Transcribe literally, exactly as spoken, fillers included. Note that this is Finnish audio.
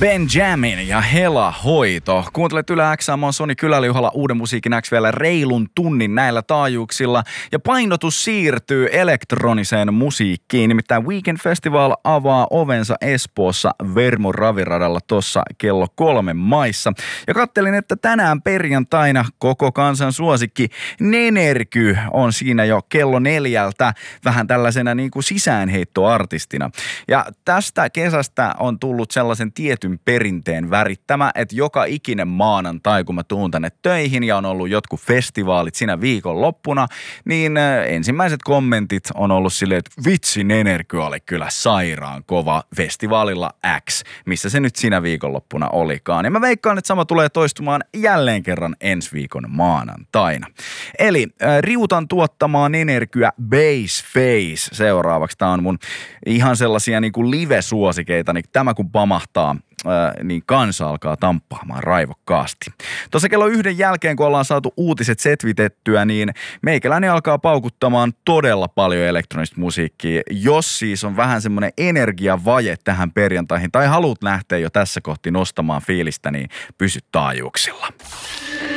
Benjamin ja Hela Hoito. Kuuntelet Yle X:ää, mä oon Soni Kyläliuhalla, uuden musiikin X vielä reilun tunnin näillä taajuuksilla. Ja painotus siirtyy elektroniseen musiikkiin. Nimittäin Weekend Festival avaa ovensa Espoossa Vermon raviradalla tossa kello kolme maissa. Ja kattelin, että tänään perjantaina koko kansan suosikki Nenergy on siinä jo kello neljältä vähän tällaisena niin kuin sisäänheittoartistina. Ja tästä kesästä on tullut sellaisen tietyn perinteen värittämä, että joka ikinen maanantai, kun mä tuun tänne töihin ja on ollut jotkut festivaalit siinä viikonloppuna, niin ensimmäiset kommentit on ollut silleen, että vitsi, Nenergy oli kyllä sairaan kova festivaalilla X, missä se nyt siinä viikonloppuna olikaan. Ja mä veikkaan, että sama tulee toistumaan jälleen kerran ensi viikon maanantaina. Eli äh, riutan tuottamaan Nenergyä Bass Face seuraavaksi. Tää on mun ihan sellaisia niin kuin live-suosikeita, niin tämä kun pamahtaa, niin kansa alkaa tamppaamaan raivokkaasti. Tuossa kello yhden jälkeen, kun ollaan saatu uutiset setvitettyä, niin meikäläinen alkaa paukuttamaan todella paljon elektronista musiikkia. Jos siis on vähän semmoinen energiavaje tähän perjantaihin, tai haluat lähteä jo tässä kohti nostamaan fiilistä, niin pysy taajuuksilla.